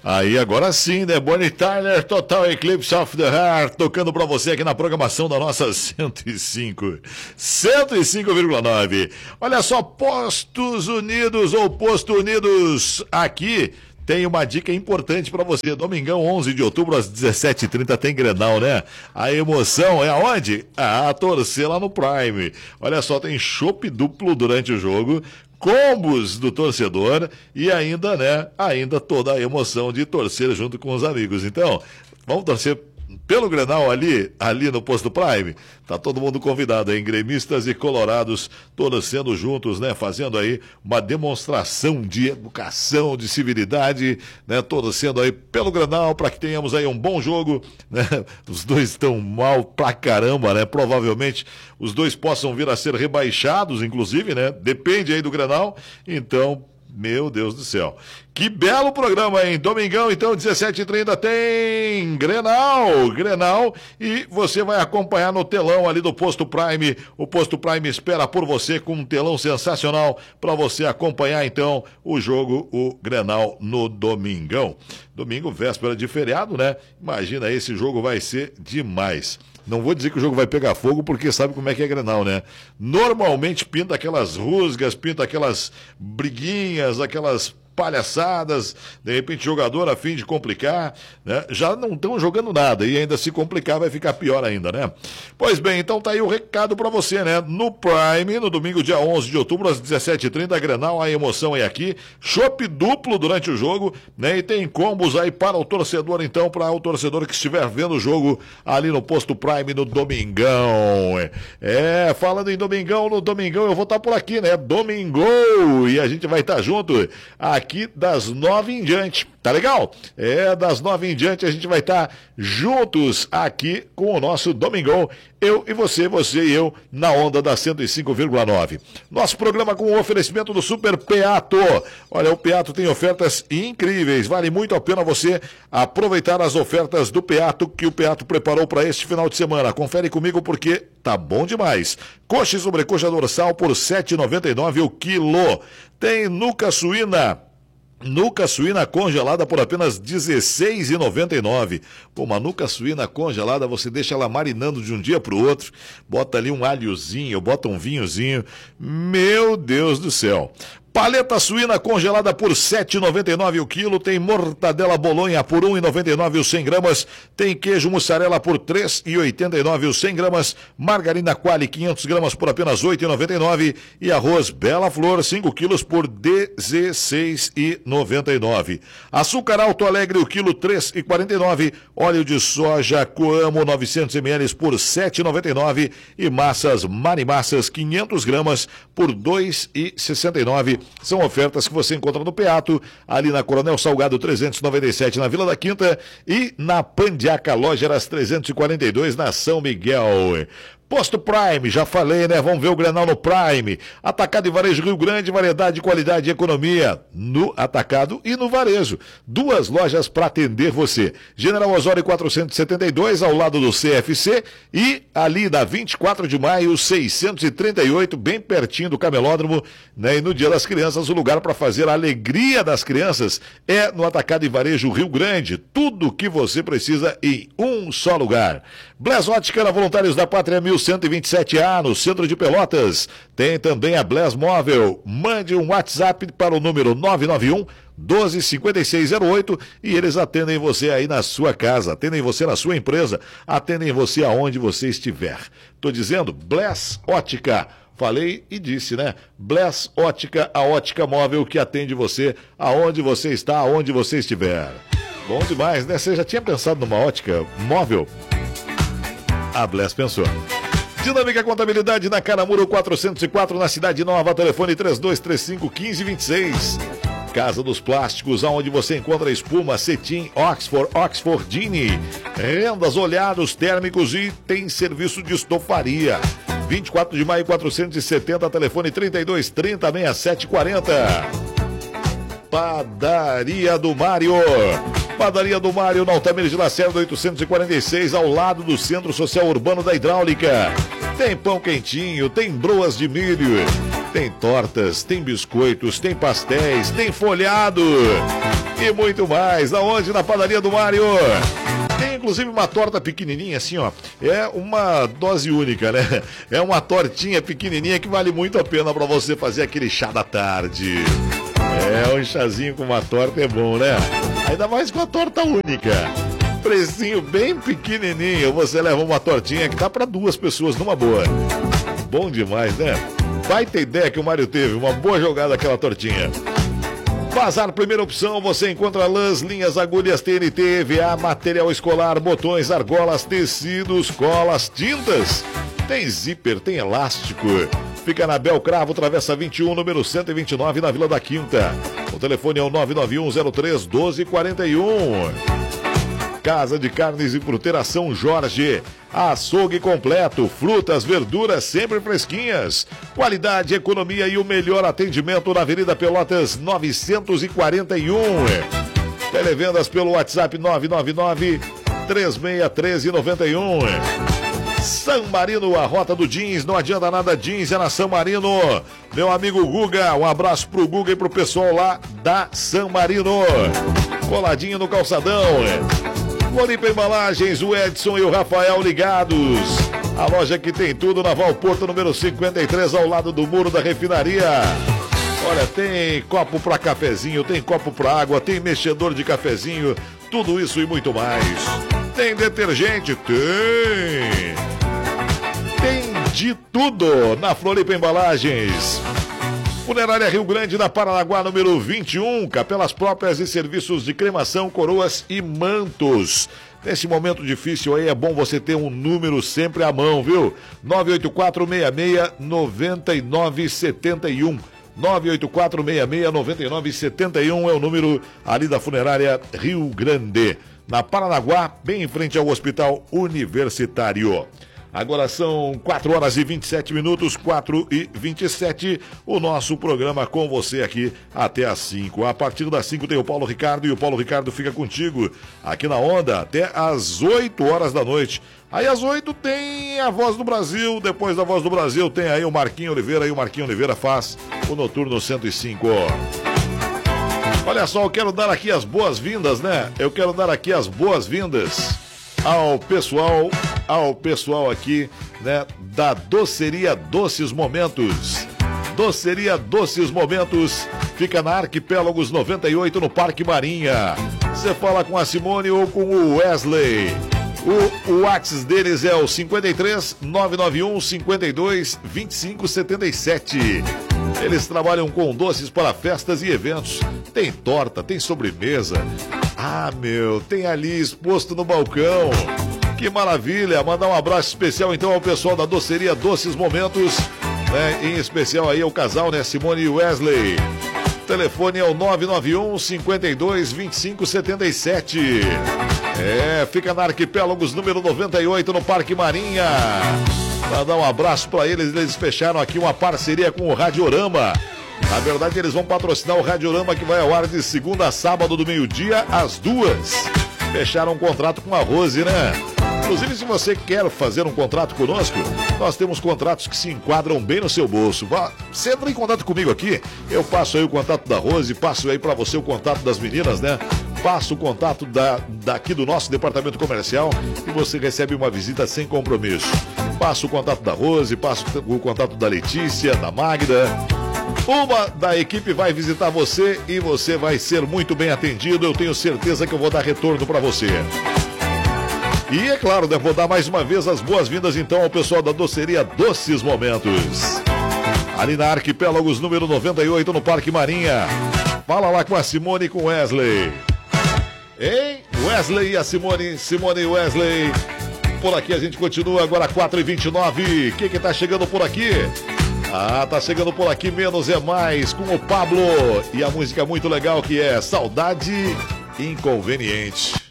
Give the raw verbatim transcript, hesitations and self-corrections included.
Aí, agora sim, né? Bonnie Tyler, Total Eclipse of the Heart, tocando pra você aqui na programação da nossa cento e cinco. cento e cinco vírgula nove. Olha só, Postos Unidos ou Posto Unidos aqui. Tem uma dica importante pra você. Domingão, onze de outubro, às dezessete e trinta, tem Grenal, né? A emoção é aonde? Ah, torcer lá no Prime. Olha só, tem chopp duplo durante o jogo, combos do torcedor e ainda, né, ainda toda a emoção de torcer junto com os amigos. Então, vamos torcer pelo Grenal ali, ali no Posto Prime. Tá todo mundo convidado, hein? Gremistas e colorados torcendo juntos, né? Fazendo aí uma demonstração de educação, de civilidade, né? Torcendo aí pelo Grenal para que tenhamos aí um bom jogo, né? Os dois estão mal pra caramba, né? Provavelmente os dois possam vir a ser rebaixados, inclusive, né? Depende aí do Grenal. Então, meu Deus do céu. Que belo programa, hein? Domingão, então, dezessete e trinta, tem Grenal, Grenal, e você vai acompanhar no telão ali do Posto Prime. O Posto Prime espera por você com um telão sensacional para você acompanhar, então, o jogo, o Grenal, no domingão. Domingo, véspera de feriado, né? Imagina, esse jogo vai ser demais. Não vou dizer que o jogo vai pegar fogo, porque sabe como é que é Grenal, né? Normalmente pinta aquelas rusgas, pinta aquelas briguinhas, aquelas palhaçadas, de repente jogador a fim de complicar, né? Já não estão jogando nada e ainda se complicar vai ficar pior ainda, né? Pois bem, então tá aí o recado pra você, né? No Prime, no domingo dia onze de outubro às dezessete e trinta, Grenal, a emoção é aqui, chopp duplo durante o jogo, né? E tem combos aí para o torcedor, então, para o torcedor que estiver vendo o jogo ali no Posto Prime no domingão. É, falando em domingão, no domingão eu vou estar por aqui, né? Domingou! E a gente vai estar junto aqui aqui das nove em diante, tá legal? É, das nove em diante a gente vai estar tá juntos aqui com o nosso Domingão, eu e você, você e eu, na onda da cento e cinco vírgula nove. Nosso programa com o oferecimento do Super Peato. Olha, o Peato tem ofertas incríveis, vale muito a pena você aproveitar as ofertas do Peato que o Peato preparou para este final de semana. Confere comigo porque tá bom demais. Coxa e sobrecoxa dorsal por sete reais e noventa e nove centavos o quilo. Tem nuca suína Nuca suína congelada por apenas dezesseis reais e noventa e nove centavos. Pô, uma nuca suína congelada, você deixa ela marinando de um dia para o outro, bota ali um alhozinho, bota um vinhozinho. Meu Deus do céu. Paleta suína congelada por sete reais e noventa e nove centavos o quilo, tem mortadela bolonha por um real e noventa e nove centavos os cem gramas, tem queijo mussarela por três reais e oitenta e nove centavos os cem gramas, margarina Qualy quinhentos gramas por apenas oito reais e noventa e nove centavos e arroz Bela Flor cinco quilos por dezesseis reais e noventa e nove centavos. Açúcar Alto Alegre o quilo três reais e quarenta e nove centavos, óleo de soja Coamo novecentos mililitros por sete reais e noventa e nove centavos e massas Marimassas quinhentos gramas por dois reais e sessenta e nove centavos. São ofertas que você encontra no Peato, ali na Coronel Salgado trezentos e noventa e sete, na Vila da Quinta, e na Pandiaca Lógeras trezentos e quarenta e dois, na São Miguel. Posto Prime, já falei, né? Vamos ver o Grenal no Prime. Atacado e Varejo Rio Grande, variedade, qualidade e economia. No atacado e no varejo. Duas lojas para atender você. General Osório quatrocentos e setenta e dois, ao lado do C F C. E ali da vinte e quatro de maio, seiscentos e trinta e oito, bem pertinho do Camelódromo. Né? E no Dia das Crianças, o lugar para fazer a alegria das crianças é no Atacado e Varejo Rio Grande. Tudo que você precisa em um só lugar. Bless Ótica, na Voluntários da Pátria, mil cento e vinte e sete A, no centro de Pelotas. Tem também a Bless Móvel. Mande um WhatsApp para o número nove nove um, doze, cinquenta e seis zero oito e eles atendem você aí na sua casa, atendem você na sua empresa, atendem você aonde você estiver. Tô dizendo, Bless Ótica. Falei e disse, né? Bless Ótica, a ótica móvel que atende você aonde você está, aonde você estiver. Bom demais, né? Você já tinha pensado numa ótica móvel? A Bless pensou. Dinâmica Contabilidade na Caramuru quatrocentos e quatro, na Cidade Nova, telefone três dois três cinco, um cinco dois seis. Casa dos Plásticos, onde você encontra espuma, cetim, Oxford, Oxfordine, rendas, olhados térmicos e tem serviço de estofaria. vinte e quatro de maio, quatrocentos e setenta, telefone trinta e dois, trinta, sessenta e sete quarenta. Padaria do Mário. Padaria do Mário, na Altamira de Lacerda, oitocentos e quarenta e seis, ao lado do Centro Social Urbano da Hidráulica. Tem pão quentinho, tem broas de milho, tem tortas, tem biscoitos, tem pastéis, tem folhado. e muito mais. Aonde? Na padaria do Mário. Tem inclusive uma torta pequenininha assim, ó. É uma dose única, né? É uma tortinha pequenininha que vale muito a pena para você fazer aquele chá da tarde. É, um chazinho com uma torta é bom, né? Ainda mais com a torta única. Precinho bem pequenininho. Você leva uma tortinha que tá para duas pessoas numa boa. Bom demais, né? Vai ter ideia que o Mário teve. Uma boa jogada aquela tortinha. Bazar Primeira Opção, você encontra lãs, linhas, agulhas, T N T, E V A, material escolar, botões, argolas, tecidos, colas, tintas. Tem zíper, tem elástico. Fica na Belcravo, Travessa vinte e um, número cento e vinte e nove, na Vila da Quinta. O telefone é o nove nove um zero três um dois quatro um. Casa de Carnes e Fruteira São Jorge. Açougue completo, frutas, verduras sempre fresquinhas. Qualidade, economia e o melhor atendimento na Avenida Pelotas novecentos e quarenta e um. Televendas pelo WhatsApp nove nove nove, três seis um três, nove um. San Marino, a rota do jeans, não adianta nada jeans, é na San Marino. Meu amigo Guga, um abraço pro Guga e pro pessoal lá da San Marino. Coladinho no calçadão. Floripa Embalagens, o Edson e o Rafael ligados. A loja que tem tudo na Valporto, número cinquenta e três, ao lado do Muro da Refinaria. Olha, tem copo para cafezinho, tem copo para água, tem mexedor de cafezinho, tudo isso e muito mais. Tem detergente? Tem! Tem de tudo na Floripa Embalagens. Funerária Rio Grande, na Paranaguá, número vinte e um, capelas próprias e serviços de cremação, coroas e mantos. Nesse momento difícil aí é bom você ter um número sempre à mão, viu? nove oito quatro, seis seis, nove nove sete um. nove oito quatro, seis seis, nove nove sete um é o número ali da Funerária Rio Grande. Na Paranaguá, bem em frente ao Hospital Universitário. Agora são quatro horas e vinte e sete minutos, quatro e vinte e sete. O nosso programa com você aqui até às cinco. A partir das cinco tem o Paulo Ricardo e o Paulo Ricardo fica contigo aqui na Onda até às oito horas da noite. Aí às oito tem a Voz do Brasil. Depois da Voz do Brasil tem aí o Marquinho Oliveira. E o Marquinho Oliveira faz o Noturno cento e cinco. Olha só, eu quero dar aqui as boas-vindas, né? Eu quero dar aqui as boas-vindas ao pessoal, ao pessoal aqui, né, da Doceria Doces Momentos. Doceria Doces Momentos fica na Arquipélagos noventa e oito, no Parque Marinha. Você fala com a Simone ou com o Wesley. O, o WhatsApp deles é o cinquenta e três, nove nove um, cinquenta e dois, vinte e cinco setenta e sete. Eles trabalham com doces para festas e eventos. Tem torta, tem sobremesa. Ah, meu, tem ali exposto no balcão. Que maravilha. Mandar um abraço especial então ao pessoal da Doceria Doces Momentos, né? Em especial aí ao casal, né, Simone e Wesley. O telefone é o nove nove um, cinquenta e dois, vinte e cinco setenta e sete. É, fica na Arquipélagos número noventa e oito, no Parque Marinha. Mandar um abraço para eles. Eles fecharam aqui uma parceria com o Radiorama. Na verdade, eles vão patrocinar o Radiorama, que vai ao ar de segunda a sábado, do meio-dia às duas. Fecharam um contrato com a Rose, né? Inclusive, se você quer fazer um contrato conosco, nós temos contratos que se enquadram bem no seu bolso. Você entra em contato comigo aqui, eu passo aí o contato da Rose, passo aí para você o contato das meninas, né? Passo o contato da, daqui do nosso departamento comercial e você recebe uma visita sem compromisso. Passo o contato da Rose, passo o contato da Letícia, da Magda. Uma da equipe vai visitar você e você vai ser muito bem atendido. Eu tenho certeza que eu vou dar retorno para você. E é claro, né, vou dar mais uma vez as boas-vindas então ao pessoal da Doceria Doces Momentos. Ali na Arquipélagos número noventa e oito, no Parque Marinha. Fala lá com a Simone e com o Wesley. Hein? Wesley e a Simone, Simone e Wesley. Por aqui a gente continua agora quatro e vinte e nove. Quem que tá chegando por aqui? Ah, tá chegando por aqui Menos é Mais com o Pablo. E a música muito legal que é Saudade Inconveniente.